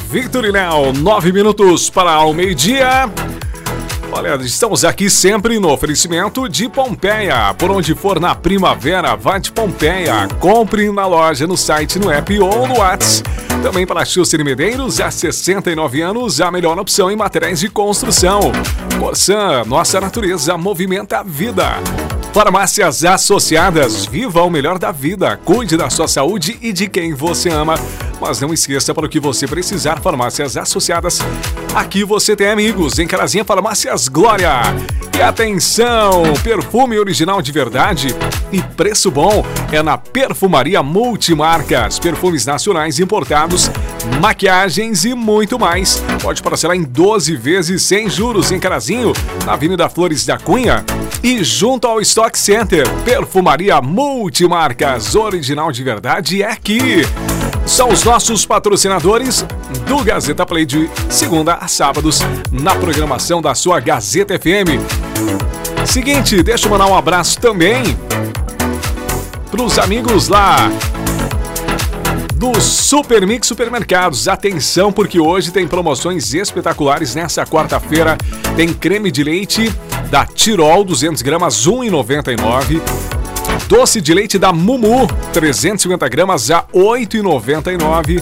Victorinel, 9 minutos para o meio-dia. Olha, estamos aqui sempre no oferecimento de Pompeia. Por onde for na primavera, vá de Pompeia. Compre na loja, no site, no app ou no WhatsApp. Também para Xucine Medeiros, há 69 anos, a melhor opção em materiais de construção. Corsan, nossa natureza movimenta a vida. Farmácias Associadas, viva o melhor da vida. Cuide da sua saúde e de quem você ama. Mas não esqueça, para o que você precisar, Farmácias Associadas. Aqui você tem amigos, em Carazinha, Farmácias Glória. E atenção, perfume original de verdade e preço bom é na Perfumaria Multimarcas. Perfumes nacionais importados, maquiagens e muito mais. Pode parcelar em 12 vezes sem juros em Carazinho, na Avenida Flores da Cunha. E junto ao Stock Center, Perfumaria Multimarcas, original de verdade é aqui. São os nossos patrocinadores do Gazeta Play de segunda a sábados, na programação da sua Gazeta FM. Seguinte, deixa eu mandar um abraço também para os amigos lá do Super Mix Supermercados. Atenção, porque hoje tem promoções espetaculares. Nessa quarta-feira tem creme de leite da Tirol, 200 gramas, R$ 1,99. Doce de leite da Mumu, 350 gramas, a R$ 8,99.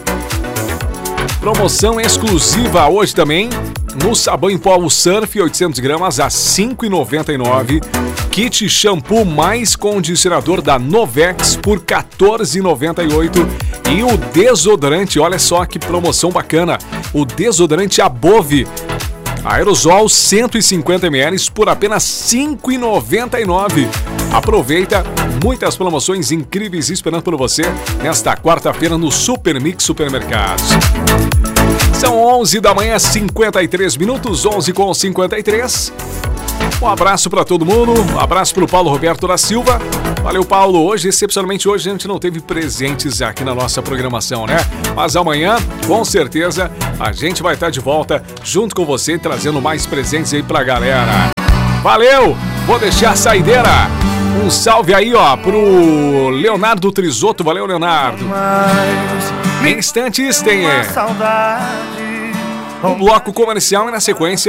Promoção exclusiva hoje também no sabão em pó Surf, 800 gramas, a R$ 5,99. Kit shampoo mais condicionador da Novex por R$ 14,98. E o desodorante, olha só que promoção bacana, o desodorante Above aerosol 150 ml por apenas R$ 5,99. Aproveita, muitas promoções incríveis esperando por você nesta quarta-feira no Super Mix Supermercados. São 11 da manhã, 53 minutos, 11h53. Um abraço para todo mundo, um abraço para o Paulo Roberto da Silva. Valeu, Paulo. Hoje, excepcionalmente hoje, a gente não teve presentes aqui na nossa programação, né? Mas amanhã, com certeza, a gente vai estar de volta junto com você, trazendo mais presentes aí pra galera. Valeu! Vou deixar a saideira. Um salve aí, ó, pro Leonardo Trisotto. Valeu, Leonardo. Em instantes tem um bloco comercial e na sequência